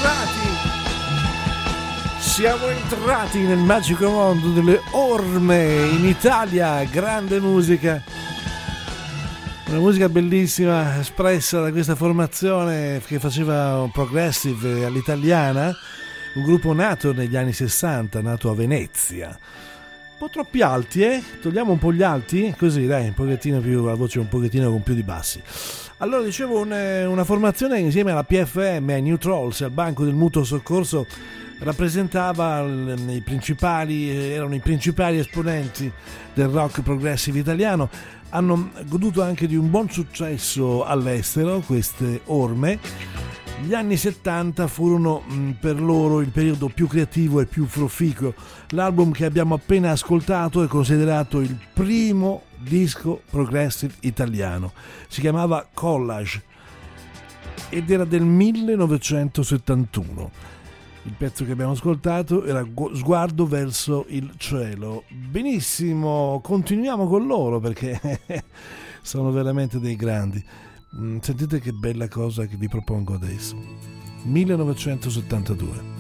Siamo entrati nel magico mondo delle orme in Italia, grande musica, una musica bellissima espressa da questa formazione che faceva un progressive all'italiana, un gruppo nato negli anni 60, nato a Venezia. Un po' troppi alti, Togliamo un po' gli alti, così dai, un pochettino più, la voce un pochettino con più di bassi. Allora dicevo, una formazione insieme alla PFM, ai New Trolls, al Banco del Mutuo Soccorso, rappresentava erano i principali esponenti del rock progressive italiano. Hanno goduto anche di un buon successo all'estero queste orme. Gli anni 70 furono per loro il periodo più creativo e più proficuo. L'album che abbiamo appena ascoltato è considerato il primo disco progressive italiano, si chiamava Collage ed era del 1971. Il pezzo che abbiamo ascoltato era Sguardo verso il cielo. Benissimo, continuiamo con loro perché sono veramente dei grandi. Sentite che bella cosa che vi propongo adesso. 1972.